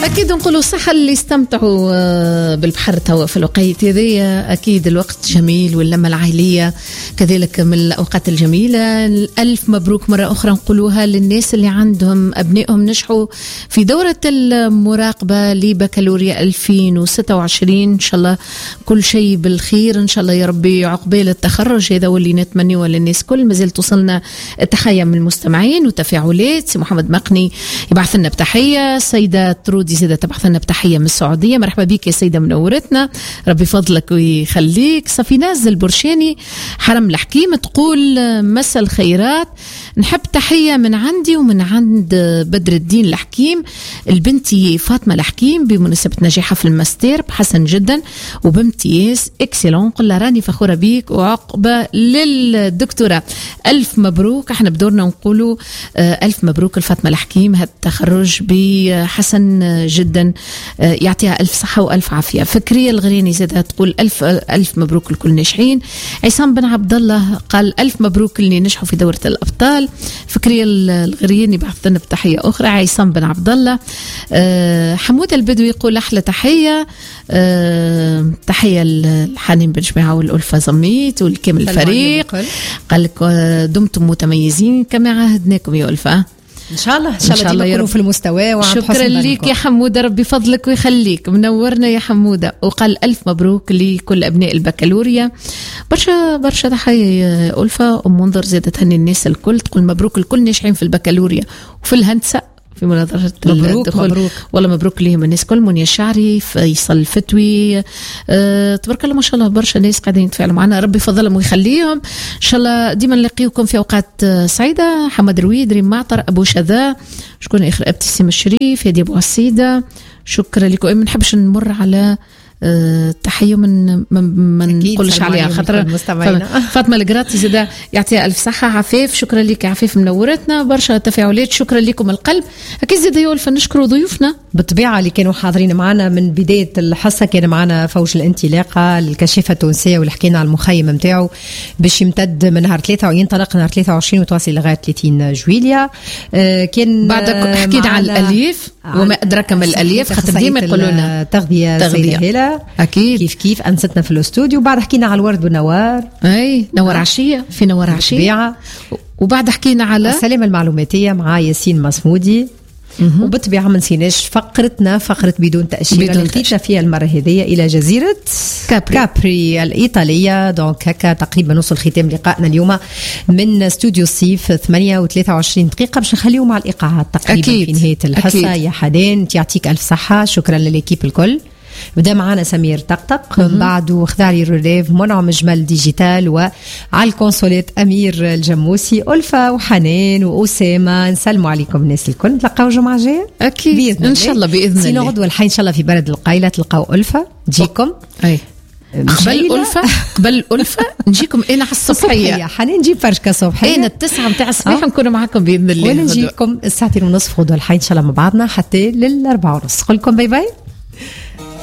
أكيد نقولوا صح اللي استمتعوا بالبحر توا في الوقت هذيا. أكيد الوقت جميل واللمة العائلية كذلك من الأوقات الجميلة. ألف مبروك مرة أخرى نقولوها للناس اللي عندهم أبنائهم نجحوا في دورة المراقبة لبكالوريا 2026. إن شاء الله كل شيء بالخير إن شاء الله يا ربي عقبال التخرج. هذا واللي نتمنيه للناس كل. ما زلت توصلنا تحية من المستمعين وتفاعلات. سي محمد مقني يبعث لنا بتحية. سيدة ترودي زيادة تبعث لنا بتحية من السعودية. مرحبا بك يا سيدة منورتنا ربي فضلك ويخليك. صفيناز البرشاني حرم الحكيم تقول مساء الخيرات. نحب تحية من عندي ومن عند بدر الدين الحكيم البنتي فاطمة الحكيم بمناسبة نجاحها في الماستر بحسن جدا وبامتياز اكسلون. قل لها راني فخورة بيك وعقبة للدكتورة. ألف مبروك. احنا بدورنا نقولوا ألف مبروك الفاطمة الحكيم هذا التخرج بحسن جدا. يعطيها ألف صحة وألف عافية. فكرية الغريني زادها تقول ألف مبروك الكل ناجحين. عصام بن عبد الله قال ألف مبروك اللي نجحوا في دورة الأبطال. فكرية الغريني بعث لنا بتحية أخرى. عصام بن عبد الله. حمود البدوي يقول أحلى تحية. تحية الحنين بن جماعة والألفة زميت والكامل الفريق. قال لك دمتم متميزين كما عهدناكم يا ألفة. إن شاء الله يكونوا في المستوى. شكرا لك يا حمودة ربي فضلك ويخليك منورنا يا حمودة. وقال ألف مبروك لكل أبناء البكالوريا. برشا تحية يا ألفة. أم منظر زادت هني الناس الكل تقول مبروك الكل ناجحين في البكالوريا وفي الهندسة في مناظرة مبروك والله مبروك ليهم الناس كل. منيا الشعري فيصل الفتوي تبارك الله ما شاء الله برشا ناس قاعدين يتفاعلوا معنا ربي فضلهم ويخليهم. إن شاء الله ديما نلاقيكم في أوقات سعيدة. حمد رويد ريم معطر أبو شذا شكون آخر ابتسام الشريف هدي أبو عسيدة شكرا لكم. ما نحبش نمر على تحية من نقولش عليها خاطر فاطمة القراطي زاده يعطيها ألف صحة. عفيف شكرا لك عفيف منورتنا برشا تفاعلات شكرا لكم القلب. أكيد زاده يولف نشكروا ضيوفنا بالطبيعة اللي كانوا حاضرين معنا من بداية الحصة. كان معنا فوج الانطلاقة الكشافة التونسية واللي حكينا على المخيم متاعه باش يمتد من نهار 3 وينطلق نهار 23 وتواصل لغاية 30 جويليا. كان بعدك حكينا على الأليف وما أدرك ما الأليف خاطر ديما يقولوا لنا تغذية سيدة أكيد كيف أنستنا في الاستوديو. وبعد حكينا على الورد والنوار. أي نوار عشية في نوار عشية. وبعد حكينا على السلامة المعلوماتية مع ياسين مصمودي. وبالطبيعة ما نسيناش فقرة بدون تأشيرة اللي لقيتنا فيها المرة هذه إلى جزيرة كابري الإيطالية. دونك هكا تقريبا نوصل ختام لقائنا اليوم من استوديو الصيف 8:23 دقيقة باش نخليو مع الإيقاعات تقريبا في نهاية الحصة. يا حدان يعطيك ألف صحة. شكرا للإكيب الكل. بدا معنا سمير طقطق بعده خذاري الريف منعم جمال ديجيتال وعلى الكونسولات أمير الجموسي ألفة وحنان وأسامة. نسلموا عليكم الناس الكل. نتلقاو جمعة جاية أكيد إن شاء الله بإذن الله. سينو غدوة الحين إن شاء الله في بلد القايلة تلقاو ألفة تجيكم. أي قبل ألفة نجيكم أنا على الصبحية حنان نجيب فرشكة صبحية أنا 9 متاع الصباح نكون معكم بإذن الله. ونجيكم 2:30 غدوة إن شاء الله مع بعضنا حتى 4:30. قلكم باي باي.